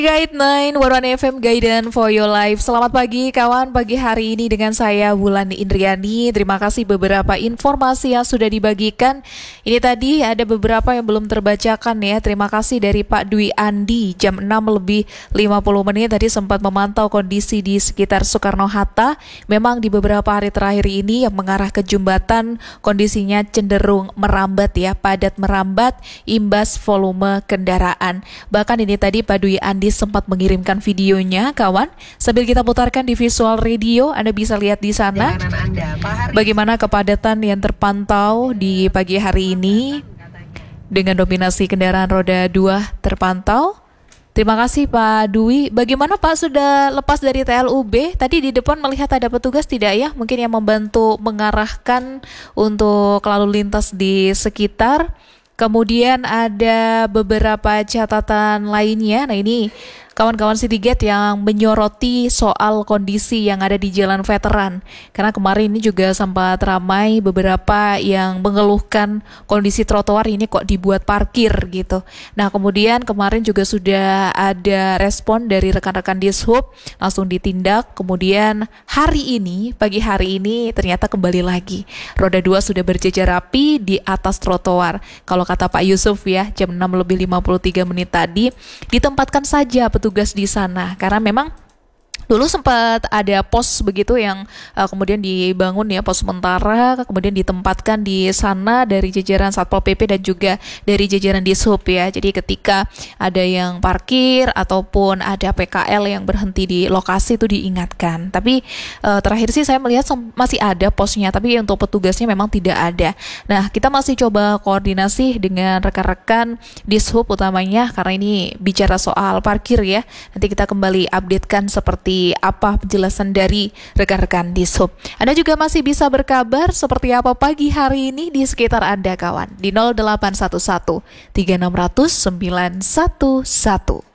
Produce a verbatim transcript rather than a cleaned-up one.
Guide sembilan, Warna F M Guidance for Your Life. Selamat pagi kawan, pagi hari ini dengan saya Wulan Indriani. Terima kasih beberapa informasi yang sudah dibagikan. Ini tadi ada beberapa yang belum terbacakan ya. Terima kasih dari Pak Dwi Andi. Jam enam lebih lima puluh menit tadi sempat memantau kondisi di sekitar Soekarno-Hatta. Memang di beberapa hari terakhir ini yang mengarah ke jembatan kondisinya cenderung merambat ya, padat merambat imbas volume kendaraan. Bahkan ini tadi Pak Dwi Andi sempat mengirimkan videonya kawan, sambil kita putarkan di visual radio. Anda bisa lihat di sana bagaimana kepadatan yang terpantau di pagi hari ini dengan dominasi kendaraan roda dua terpantau. Terima kasih Pak Dwi. Bagaimana Pak, sudah lepas dari T L U B? Tadi di depan melihat ada petugas tidak ya? Mungkin yang membantu mengarahkan untuk lalu lintas di sekitar. Kemudian ada beberapa catatan lainnya. Nah ini kawan-kawan Citygate yang menyoroti soal kondisi yang ada di Jalan Veteran. Karena kemarin ini juga sempat ramai beberapa yang mengeluhkan kondisi trotoar ini kok dibuat parkir gitu. Nah kemudian kemarin juga sudah ada respon dari rekan-rekan Dishub, langsung ditindak. Kemudian hari ini, pagi hari ini ternyata kembali lagi. Roda dua sudah berjejer rapi di atas trotoar. Kalau kata Pak Yusuf ya, jam enam lebih lima puluh tiga menit tadi, ditempatkan saja petugas di sana karena memang dulu sempat ada pos begitu yang uh, kemudian dibangun ya, pos sementara, kemudian ditempatkan di sana dari jajaran Satpol P P dan juga dari jajaran Dishub ya. Jadi ketika ada yang parkir ataupun ada P K L yang berhenti di lokasi itu diingatkan. Tapi uh, terakhir sih saya melihat masih ada posnya, tapi untuk petugasnya memang tidak ada. Nah, kita masih coba koordinasi dengan rekan-rekan Dishub utamanya karena ini bicara soal parkir ya. Nanti kita kembali updatekan seperti apa penjelasan dari rekan-rekan Dishub. Anda juga masih bisa berkabar seperti apa pagi hari ini di sekitar Anda kawan di nol delapan satu satu tiga enam nol nol sembilan satu satu.